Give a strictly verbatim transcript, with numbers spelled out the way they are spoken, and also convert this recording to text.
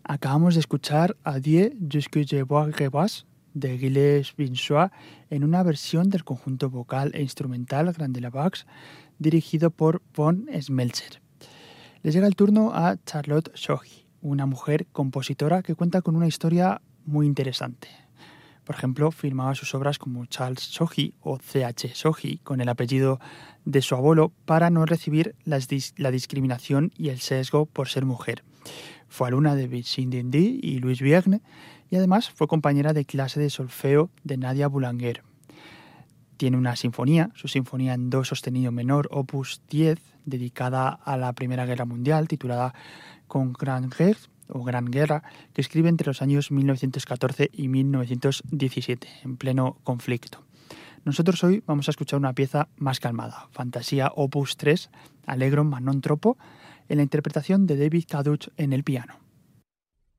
Acabamos de escuchar Adieu jusque je vois que vas de Gilles Binchois en una versión del conjunto vocal e instrumental Grande la Vax dirigido por von Schmelzer. Les llega el turno a Charlotte Sohi, una mujer compositora que cuenta con una historia muy interesante. Por ejemplo, firmaba sus obras como Charles Sohi o C H Sohi con el apellido de su abuelo para no recibir las dis- la discriminación y el sesgo por ser mujer. Fue alumna de Vicente Dindy y Louis Vierne y además fue compañera de clase de solfeo de Nadia Boulanger. Tiene una sinfonía, su sinfonía en do sostenido menor, opus diez, dedicada a la Primera Guerra Mundial, titulada Con Grand Guerre o Gran Guerra, que escribe entre los años mil novecientos catorce y mil novecientos diecisiete, en pleno conflicto. Nosotros hoy vamos a escuchar una pieza más calmada, Fantasía opus tres, Allegro ma non troppo, en la interpretación de David Caduch en el piano.